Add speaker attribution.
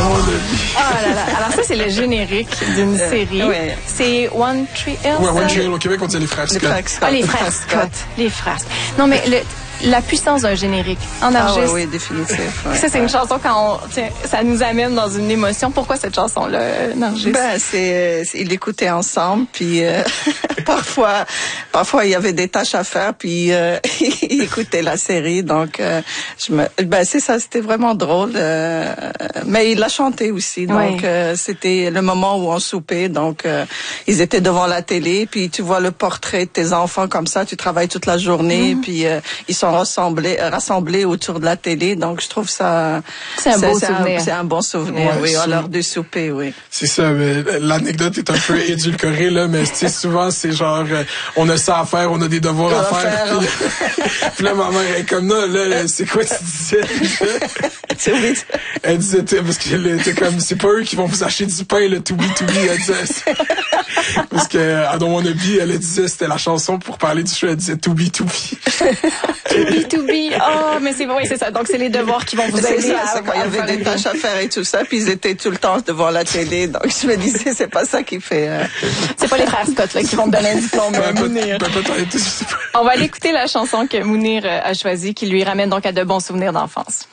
Speaker 1: mon avis.
Speaker 2: Ah là là. Alors ça, c'est le générique d'une série.
Speaker 3: Ouais.
Speaker 2: C'est One Tree Hill.
Speaker 1: Ouais, One Tree Hill. Au Québec, on dit les frères Scott.
Speaker 2: Ah, les frères Scott. Les frères Scott. Non, mais la puissance d'un générique. En argiste.
Speaker 3: Ah oui, définitif. Ouais.
Speaker 2: Ça, c'est une chanson ça nous amène dans une émotion. Pourquoi cette chanson-là, Nargis?
Speaker 3: Ben, ils l'écoutaient ensemble, puis parfois il y avait des tâches à faire, puis ils écoutaient la série, donc c'est ça, c'était vraiment drôle. Mais il l'a chanté aussi, donc c'était le moment où on soupait, donc ils étaient devant la télé, puis tu vois le portrait de tes enfants comme ça, tu travailles toute la journée, puis ils sont rassemblés autour de la télé, donc je trouve ça
Speaker 2: c'est un beau souvenir.
Speaker 3: C'est un bon souvenir, oui, à l'heure du souper, oui.
Speaker 1: C'est ça, mais l'anecdote est un peu édulcorée, là, mais tu sais, souvent, c'est genre, on a ça à faire, on a des devoirs à faire. Puis là, ma mère est comme, non, là, c'est quoi tu disais? Elle disait, parce qu'elle était comme, c'est pas eux qui vont vous acheter du pain, le to be, elle disait. Parce que, I don't wanna be, elle disait, c'était la chanson pour parler du show, elle disait to be.
Speaker 2: To be. Oh, mais c'est vrai, c'est ça. Donc, c'est les devoirs qui vont vous aider.
Speaker 3: C'est quand il y avait des tâches à faire et tout ça, puis ils étaient tout le temps devant la télé. Donc, je me disais, c'est pas ça qui fait...
Speaker 2: C'est pas les frères Scott, là, qui vont te donner un diplôme, Mounir. On va aller écouter la chanson que Mounir a choisie, qui lui ramène donc à de bons souvenirs d'enfance.